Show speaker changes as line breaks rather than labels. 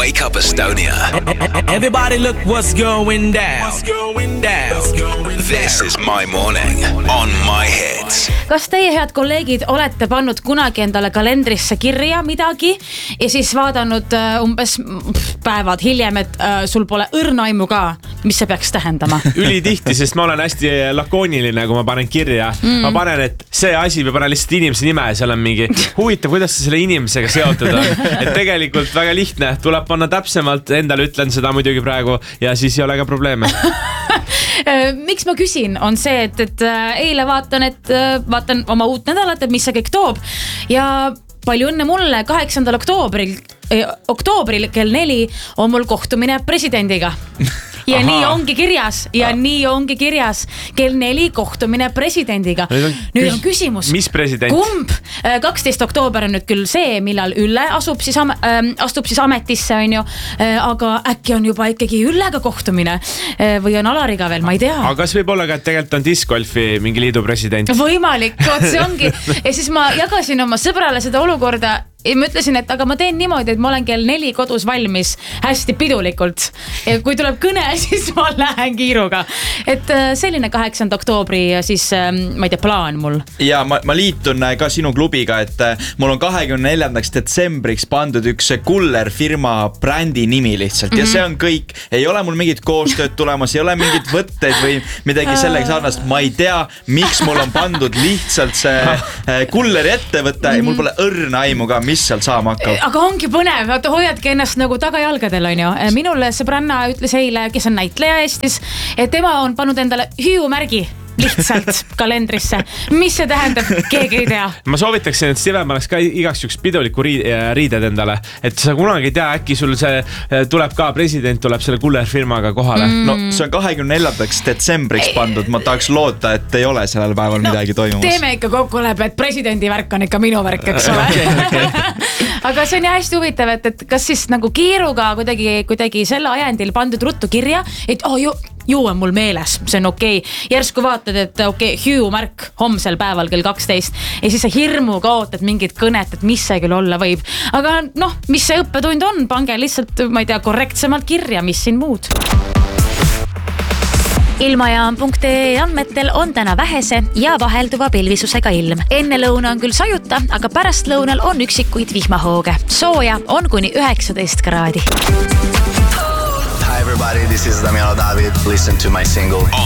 Wake Up Estonia.
Everybody look what's going down.
This is my morning on my hits.
Kas teie, head kolleegid, olete pannud kunagi endale kalendrisse kirja midagi ja siis vaadanud umbes päevad hiljem, et sul pole õrna aimu ka, mis see peaks tähendama?
Ülitihti, sest ma olen hästi lakooniline, kui ma panen kirja. Ma panen, et see asi või panen lihtsalt inimese nime ja seal on mingi huvitav, kuidas see selle inimesega seotud on. Et tegelikult väga lihtne, tuleb panna täpsemalt, endale ütlen seda muidugi praegu ja siis ei ole ka probleeme.
Miks ma küsin, on see, et eile vaatan oma uut nädalat, et mis see kõik toob ja palju õnne mulle 8. oktoobril kell 4 on mul kohtumine presidendiga. Ja nii ongi kirjas kell 4 kohtumine presidendiga. Nüüd on küsimus.
Mis president?
Kumb? 12. oktoober on nüüd küll see, millal Ülle astub siis ametisse, on ju. Aga äkki on juba ikkagi Üllega kohtumine või on Alariga veel, ma ei tea.
Aga kas võib olla ka, et tegelikult on discgolfi mingi liidu president?
Võimalik, see ongi. Ja siis ma jagasin oma sõbrale seda olukorda ja ma ütlesin, et aga ma teen niimoodi, et ma olen kell 4 kodus valmis hästi pidulikult. Ja kui tuleb kõne, siis ma lähen kiiruga. Et selline 8. oktoobri siis, ma ei tea, plaan mul.
Ja ma liitun ka sinu klubiga, et mul on 24. detsembriks pandud üks Kuller firma brändi nimi lihtsalt. Ja see on kõik. Ei ole mul mingit koostööd tulemas, ei ole mingit võtteid või midagi sellega sarnast. Ma ei tea, miks mul on pandud lihtsalt see Kulleri ettevõte ja mul pole õrna aimu ka, mis seal saama hakkab.
Aga ongi põnev, hoiadki ennast nagu tagajalgadel, on ju. Minul sõbranna ütles eile, kes on näitleja Eestis, et tema on pannud endale hüüumärgi lihtsalt kalendrisse. Mis see tähendab? Keegi ei tea.
Ma soovitaksin, et Steven paneks ka igaks üks piduliku riided endale, et sa kunagi ei tea, äkki sul see tuleb ka, president tuleb selle Kuller firmaga kohale.
No see on 24. detsembriks pandud, ma tahaks loota, et ei ole sellel päeval midagi toimumas.
Teeme ikka kokkuleppe, et presidendi värk on ikka minu värk, eks ole. Aga see on hästi huvitav, et kas siis nagu kiiruga kuidagi selle ajendil pandud ruttu kirja, et ju on mul meeles, see on okei. Järsku vaatad, et hüüumärk homsel päeval kell 12 ja siis sa hirmuga ootad mingit kõnet, et mis see küll olla võib. Aga mis see õppetund on, pange lihtsalt, ma ei tea, korrektsemalt kirja, mis siin muud.
Ilmajaam.ee andmetel on täna vähese ja vahelduva pilvisusega ilm. Enne lõuna on küll sajuta, aga pärast lõunal on üksikuid vihmahooge. Sooja on kuni 19 kraadi.
Hi everybody, this is Damiano David. Listen to my single
On